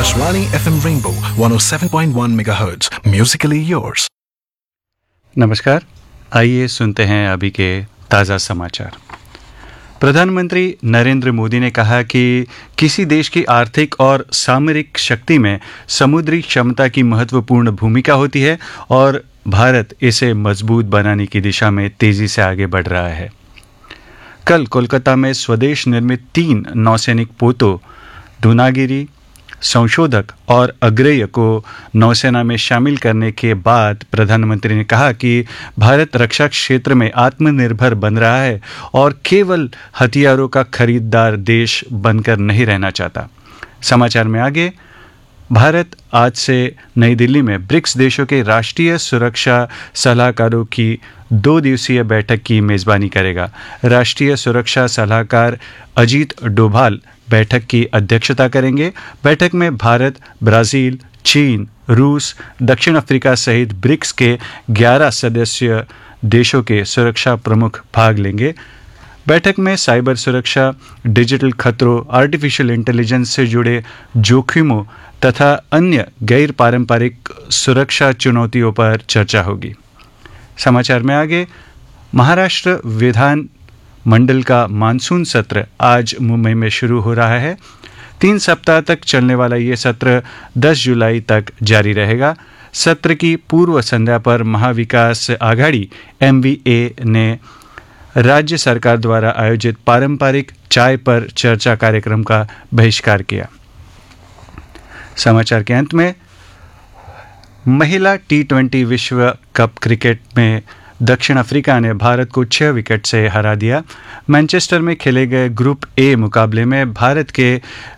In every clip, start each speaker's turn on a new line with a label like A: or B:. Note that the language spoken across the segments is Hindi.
A: Akashvani FM Rainbow 107.1 MHz. Musically yours.
B: नमस्कार, आइए सुनते हैं अभी के ताज़ा समाचार। प्रधानमंत्री नरेंद्र मोदी ने कहा कि किसी देश की आर्थिक और सामरिक शक्ति में समुद्री क्षमता की महत्वपूर्ण भूमिका होती है और भारत इसे मजबूत बनाने की दिशा में तेजी से आगे बढ़ रहा है। कल कोलकाता में स्वदेश निर्मित 3 नौसैनिक पोतों दूनागिरी, संशोधक और अग्रेय को नौसेना में शामिल करने के बाद प्रधानमंत्री ने कहा कि भारत रक्षा क्षेत्र में आत्मनिर्भर बन रहा है और केवल हथियारों का खरीदार देश बनकर नहीं रहना चाहता। समाचार में आगे, भारत आज से नई दिल्ली में ब्रिक्स देशों के राष्ट्रीय सुरक्षा सलाहकारों की 2 दिवसीय बैठक की मेज़बानी करेगा। राष्ट्रीय सुरक्षा सलाहकार अजीत डोभाल बैठक की अध्यक्षता करेंगे। बैठक में भारत, ब्राज़ील, चीन, रूस, दक्षिण अफ्रीका सहित ब्रिक्स के 11 सदस्य देशों के सुरक्षा प्रमुख भाग लेंगे। बैठक में साइबर सुरक्षा, डिजिटल खतरों, आर्टिफिशियल इंटेलिजेंस से जुड़े जोखिमों तथा अन्य गैर पारंपरिक सुरक्षा चुनौतियों पर चर्चा होगी। समाचार में आगे, महाराष्ट्र विधान मंडल का मानसून सत्र आज मुंबई में शुरू हो रहा है। 3 सप्ताह तक चलने वाला ये सत्र 10 जुलाई तक जारी रहेगा। सत्र की पूर्व संध्या पर महाविकास आघाड़ी MVA ने राज्य सरकार द्वारा आयोजित पारंपरिक चाय पर चर्चा कार्यक्रम का बहिष्कार किया। समाचार के अंत में, महिला T20 विश्व कप क्रिकेट में दक्षिण अफ्रीका ने भारत को 6 विकेट से हरा दिया। मैनचेस्टर में खेले गए ग्रुप ए मुकाबले में भारत के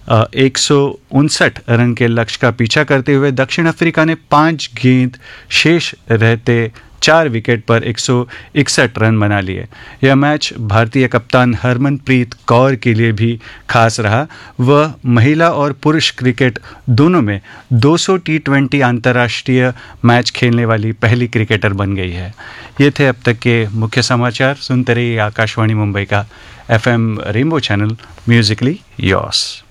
B: 159 रन के लक्ष्य का पीछा करते हुए दक्षिण अफ्रीका ने 5 गेंद शेष रहते 4 विकेट पर 161 रन बना लिए। यह मैच भारतीय कप्तान हरमनप्रीत कौर के लिए भी खास रहा। वह महिला और पुरुष क्रिकेट दोनों में 200 T20 अंतर्राष्ट्रीय मैच खेलने वाली पहली क्रिकेटर बन गई है। ये थे अब तक के मुख्य समाचार। सुनते रहिए आकाशवाणी मुंबई का FM rainbow channel Musically yours.